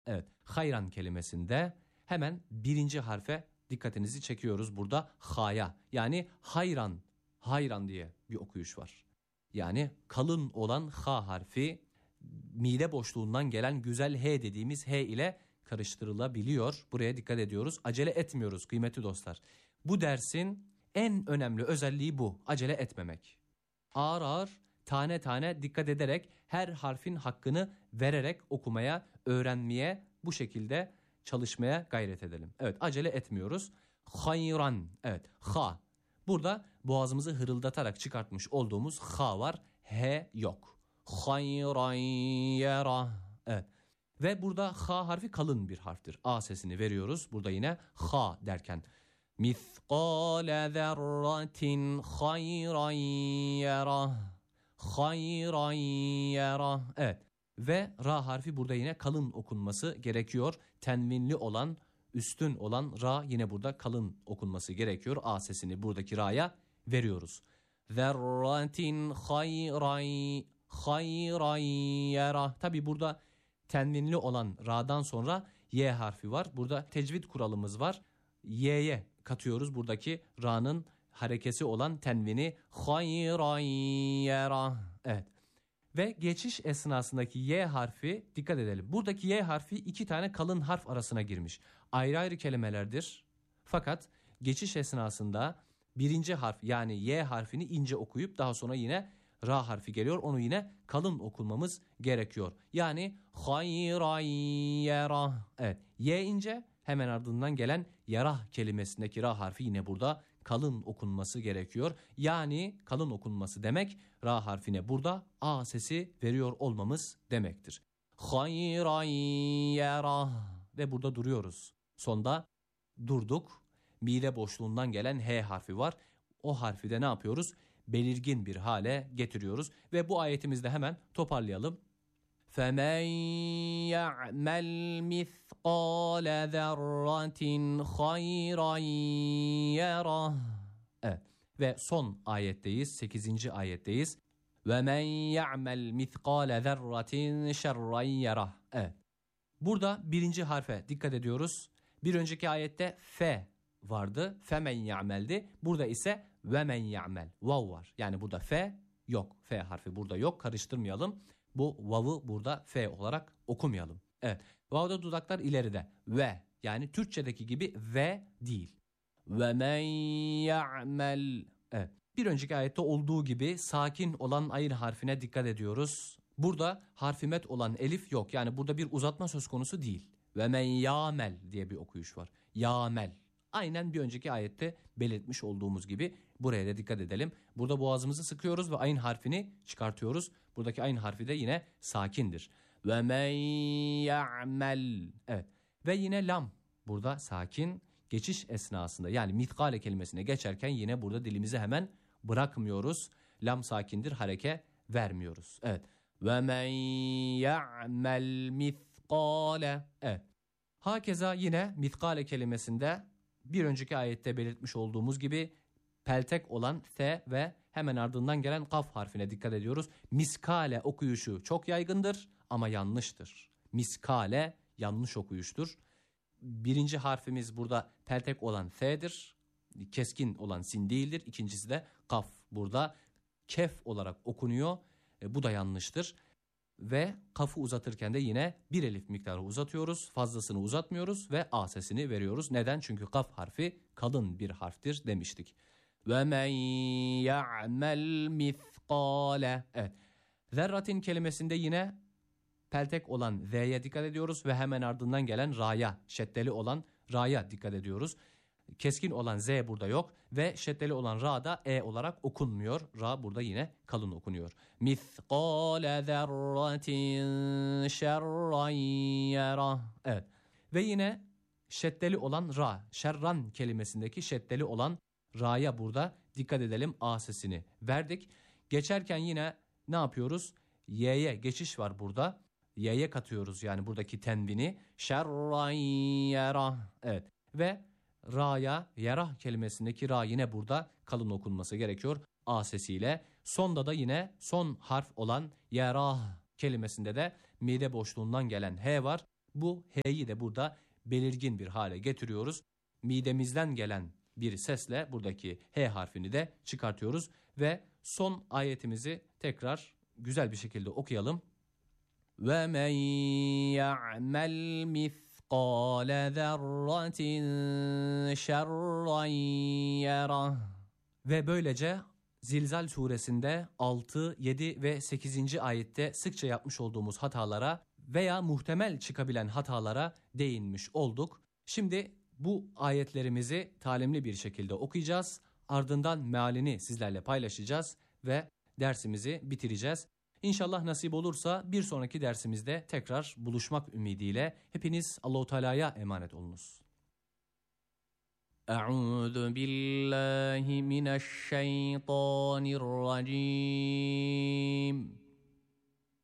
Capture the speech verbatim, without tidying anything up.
Evet, hayran kelimesinde hemen birinci harfe dikkatinizi çekiyoruz burada ha'ya. Yani hayran, hayran diye bir okuyuş var. Yani kalın olan ha harfi mide boşluğundan gelen güzel he dediğimiz he ile karıştırılabiliyor. Buraya dikkat ediyoruz. Acele etmiyoruz kıymetli dostlar. Bu dersin en önemli özelliği bu. Acele etmemek. Ağır ağır, tane tane dikkat ederek her harfin hakkını vererek okumaya, öğrenmeye, bu şekilde çalışmaya gayret edelim. Evet, acele etmiyoruz. Hayran. Evet, ha. Burada boğazımızı hırıldatarak çıkartmış olduğumuz ha var. He yok. Hayran yara. Evet. Ve burada ha harfi kalın bir harftir. A sesini veriyoruz. Burada yine ha derken. Mithqale zerratin hayran yara. Hayran yara. Evet. Ve ra harfi burada yine kalın okunması gerekiyor. Tenvinli olan, üstün olan ra yine burada kalın okunması gerekiyor. A sesini buradaki ra'ya veriyoruz. Zerratin hayran hayran yara. Tabi burada tenvinli olan ra'dan sonra y harfi var. Burada tecvid kuralımız var. Y'ye katıyoruz buradaki ra'nın harekesi olan tenvini hayran yara. Evet. Ve geçiş esnasındaki y harfi dikkat edelim. Buradaki y harfi iki tane kalın harf arasına girmiş. Ayrı ayrı kelimelerdir. Fakat geçiş esnasında birinci harf yani y harfini ince okuyup daha sonra yine ra harfi geliyor. Onu yine kalın okumamız gerekiyor. Yani hayran yara. Evet, y ince, hemen ardından gelen yarah kelimesindeki ra harfi yine burada kalın okunması gerekiyor. Yani kalın okunması demek ra harfine burada a sesi veriyor olmamız demektir. Hayran yara. Ve burada duruyoruz. Sonda durduk. Mide boşluğundan gelen h harfi var. O harfi de ne yapıyoruz? Belirgin bir hale getiriyoruz. Ve bu ayetimizde hemen toparlayalım. فَمَنْ يَعْمَلْ مِثْقَالَ ذَرَّةٍ خَيْرًا يَرَهُ. Evet. Ve son ayetteyiz. sekizinci ayetteyiz. وَمَنْ يَعْمَلْ مِثْقَالَ ذَرَّةٍ شَرًّا يَرَهُ. Evet. Burada birinci harfe dikkat ediyoruz. Bir önceki ayette fe vardı. Femen ya'meldi. Burada ise vemen ya'mel. Vav var. Yani burada fe yok. Fe harfi burada yok. Karıştırmayalım. Bu vav'ı burada fe olarak okumayalım. Evet. Vav'da dudaklar ileride. Ve yani Türkçedeki gibi ve değil. Vemen ya'mel. Evet. Bir önceki ayette olduğu gibi sakin olan ayn harfine dikkat ediyoruz. Burada harfimet olan elif yok. Yani burada bir uzatma söz konusu değil. Ve men ya'mel diye bir okuyuş var. Ya'mel. Aynen bir önceki ayette belirtmiş olduğumuz gibi buraya da dikkat edelim. Burada boğazımızı sıkıyoruz ve ayn harfini çıkartıyoruz. Buradaki ayn harfi de yine sakindir. Ve men ya'mel. Evet. Ve yine lam. Burada sakin. Geçiş esnasında yani mithkale kelimesine geçerken yine burada dilimizi hemen bırakmıyoruz. Lam sakindir, hareke vermiyoruz. Evet. Ve men ya'mel mithkale. Evet. Hakeza yine mithkale kelimesinde bir önceki ayette belirtmiş olduğumuz gibi peltek olan t ve hemen ardından gelen kaf harfine dikkat ediyoruz. Miskale okuyuşu çok yaygındır ama yanlıştır. Miskale yanlış okuyuştur. Birinci harfimiz burada peltek olan t'dir. Keskin olan sin değildir. İkincisi de kaf burada kef olarak okunuyor. E, bu da yanlıştır. Ve kafı uzatırken de yine bir elif miktarı uzatıyoruz. Fazlasını uzatmıyoruz ve a sesini veriyoruz. Neden? Çünkü kaf harfi kalın bir harftir demiştik. Ve men ya'mel mithqale. Evet. Zerratin kelimesinde yine peltek olan z'ye dikkat ediyoruz ve hemen ardından gelen ra'ya, şeddeli olan ra'ya dikkat ediyoruz. Keskin olan z burada yok ve şeddeli olan ra da e olarak okunmuyor. Ra burada yine kalın okunuyor. Mithqale zerratin şerran yara. Evet. Ve yine şeddeli olan ra, şerran kelimesindeki şeddeli olan ra'ya burada dikkat edelim. A sesini verdik. Geçerken yine ne yapıyoruz? Y'ye geçiş var burada. Y'ye katıyoruz yani buradaki tenvini. Şerran yara. Evet. Ve ra'ya, yarah kelimesindeki ra yine burada kalın okunması gerekiyor a sesiyle. Sonda da yine son harf olan yarah kelimesinde de mide boşluğundan gelen h var. Bu H'yi de burada belirgin bir hale getiriyoruz. Midemizden gelen bir sesle buradaki H harfini de çıkartıyoruz ve son ayetimizi tekrar güzel bir şekilde okuyalım. Ve men ya'mel mithqale zerratin şerran yerah. Ve böylece Zilzal suresinde altı, yedi ve sekizinci ayette sıkça yapmış olduğumuz hatalara veya muhtemel çıkabilen hatalara değinmiş olduk. Şimdi bu ayetlerimizi talimli bir şekilde okuyacağız. Ardından mealini sizlerle paylaşacağız ve dersimizi bitireceğiz. İnşallah nasip olursa bir sonraki dersimizde tekrar buluşmak ümidiyle hepiniz Allahu Teala'ya emanet olunuz. Euzu billahi mineşşeytanirracim.